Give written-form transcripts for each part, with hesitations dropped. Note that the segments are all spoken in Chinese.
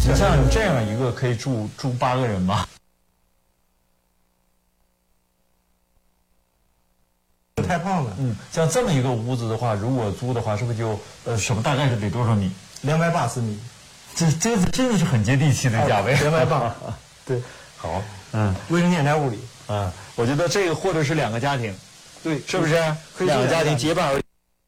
你像你这样一个可以住8个人吗？ 太胖了。 像这么一个屋子的话，如果租的话，是不是就什么大概是得多少米 ？280米。 这真的是很接地气的价位。 280。对， 好， 卫生间在屋里。 我觉得这个或者是2个家庭， 对， 是不是？2个家庭结伴而。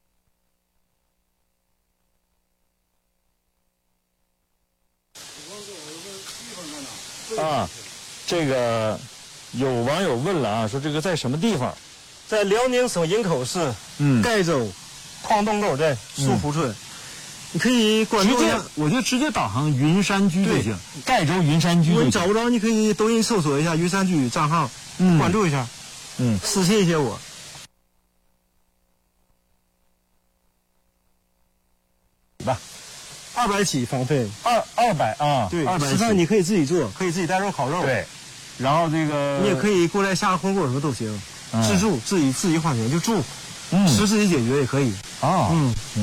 这个有网友问了啊，说这个在什么地方？ 在辽宁省营口市盖州矿洞沟镇树湖村。你可以关注一下， 我就直接导航云山居就行。盖州云山居。 如果你找不着，你可以抖音搜索一下云山居账号，关注一下。私信一些我。 吧 ，200起房费。 200啊？ 对 ，200。 吃饭你可以自己做，可以自己带肉烤肉。 对。然后这个你也可以过来下个火锅什么都行，自助自己花钱就住，吃自己解决也可以。 好。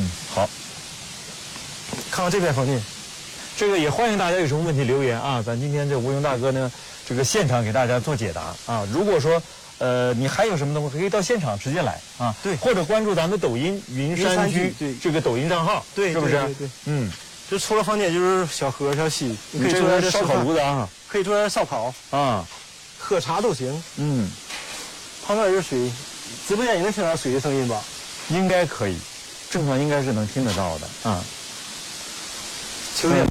看看这边房间， 这个也欢迎大家有什么问题留言啊，咱今天这吴勇大哥呢，这个现场给大家做解答啊。如果说你还有什么东西，可以到现场直接来啊， 对， 或者关注咱们抖音云山居这个抖音账号， 对， 是不是？ 对。就除了房间就是小河小溪， 你可以做点烧烤炉子啊， 可以做点烧烤啊， 喝茶都行。旁边有水，直播间也能听到水的声音吧？ 应该可以，正常应该是能听得到的啊。 秋天，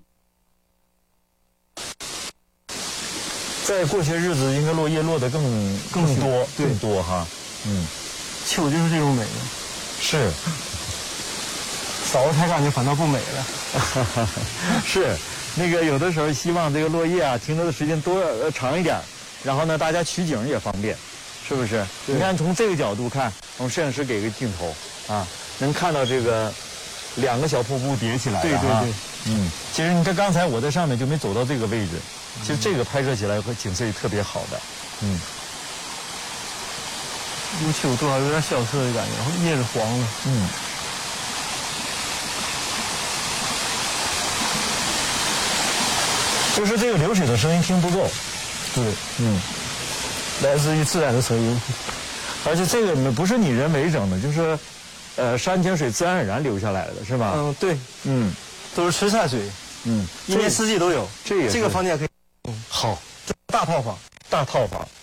在过些日子，应该落叶落得更多哈。 秋就是这种美。 是。 扫得太干净反倒不美了。 是，那个有的时候希望这个落叶啊停留的时间长一点，然后呢大家取景也方便，是不是？你看从这个角度看，我们摄影师给个镜头啊，能看到这个2个小瀑布叠起来的。 对。 其实你看刚才我在上面就没走到这个位置，其实这个拍摄起来和景色也特别好的。 入秋多少有点萧瑟的感觉，叶子黄了。 就是这个流水的声音听不够。 对。来自于自然的声音， 而且这个不是你人为整的，就是山泉水自然而然流下来的，是吧？ 对。都是池山水。一年四季都有。 这个房间可以。 好。 大套房。